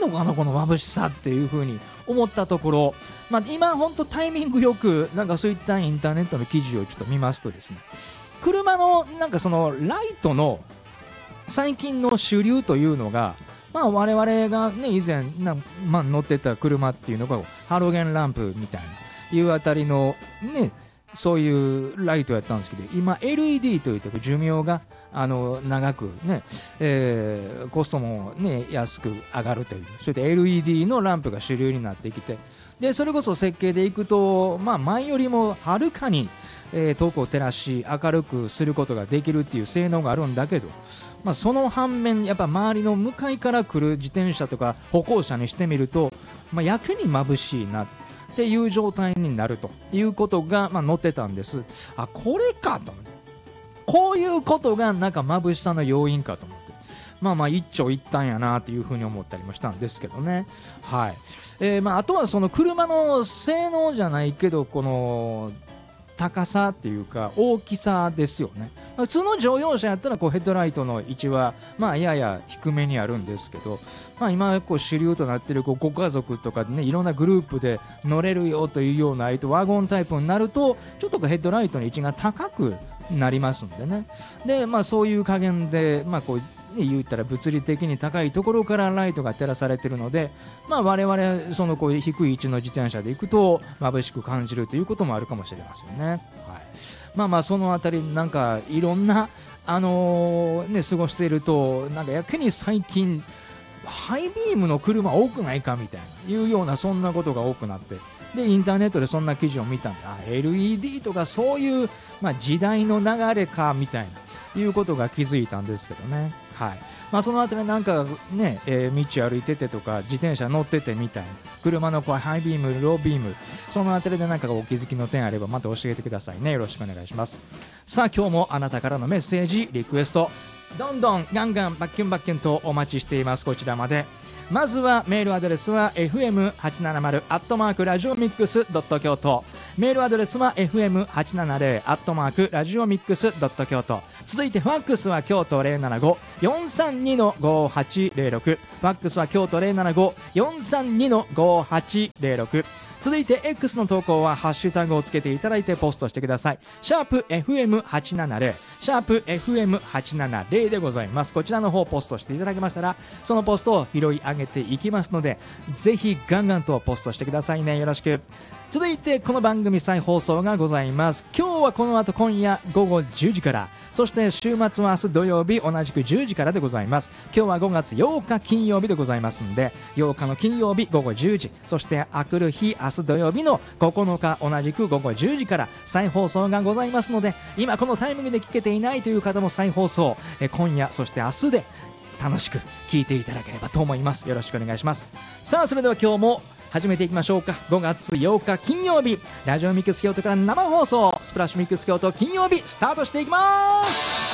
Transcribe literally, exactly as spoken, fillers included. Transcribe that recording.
のかなこの眩しさっていうふうに思ったところ、まあ、今本当タイミングよくなんかそういったインターネットの記事をちょっと見ますとですね、車のなんかそのライトの最近の主流というのが、まあ、我々が、ね、以前な、まあ、乗ってた車っていうのがハロゲンランプみたいないうあたりの、ね、そういうライトやったんですけど、今 エルイーディー といって寿命があの長く、ねえー、コストも、ね、安く上がるという、それで エルイーディー のランプが主流になってきて、でそれこそ設計でいくと、まあ、前よりもはるかに、えー、遠くを照らし明るくすることができるっていう性能があるんだけど、まあ、その反面やっぱ周りの向かいから来る自転車とか歩行者にしてみると、まあ、やけに眩しいなっていう状態になるということが、まあ、載ってたんです。あ、これかと思って、こういうことがなんか眩しさの要因かと思って、まあまあ一長一短やなというふうに思ったりもしたんですけどね。はい。えー、まああとはその車の性能じゃないけど、この高さっていうか大きさですよね。普通の乗用車やったらこうヘッドライトの位置はまあやや低めにあるんですけど、まあ、今こう主流となっているこうご家族とかでね、いろんなグループで乗れるよというようなワゴンタイプになると、ちょっとこうヘッドライトの位置が高くなりますんでね。で、まあ、そういう加減で、まあこう言ったら物理的に高いところからライトが照らされているので、まあ、我々そのこう低い位置の自転車で行くと眩しく感じるということもあるかもしれませんね。はい、まあまあそのあたりなんかいろんな、あのーね、過ごしているとなんかやけに最近ハイビームの車多くないかみたいないうようなそんなことが多くなって、でインターネットでそんな記事を見たんで、あ エルイーディー とかそういう、まあ、時代の流れかみたいないうことが気づいたんですけどね。はい、まあ、そのあたりなんかね、えー、道歩いててとか自転車乗っててみたいな車のこうハイビームロービーム、そのあたりでなんかお気づきの点あればまた教えてくださいね。よろしくお願いします。さあ今日もあなたからのメッセージリクエストどんどんガンガンバッキュンバッキュンとお待ちしています。こちらまで。まずはメールアドレスは エフエムはちななまる アットマークラジオミックスドット京都、メールアドレスは エフエムはちななゼロ アットマークラジオミックスドット京都。続いてファックスは京都 ゼロななご よんさんに ごはちゼロろく、ファックスは京都 ゼロななご よんさんに ごはちゼロろく。続いて X の投稿はハッシュタグをつけていただいてポストしてください。シャープ エフエムはちななゼロ シャープ エフエムはちななゼロ でございます。こちらの方ポストしていただけましたらそのポストを拾い上げていきますので、ぜひガンガンとポストしてくださいね。よろしく。続いてこの番組再放送がございます。今日はこの後今夜ごごじゅうじから、そして週末は明日土曜日同じくじゅうじからでございます。今日はごがつようか金曜日でございますので、ようかの金曜日ごごじゅうじ、そしてあくる日明日土曜日のここのか同じくごごじゅうじから再放送がございますので、今このタイミングで聞けていないという方も再放送え今夜そして明日で楽しく聞いていただければと思います。よろしくお願いします。さあそれでは今日も始めていきましょうか。ごがつようか金曜日、ラジオミックス京都から生放送スプラッシュミックス京都金曜日スタートしていきます。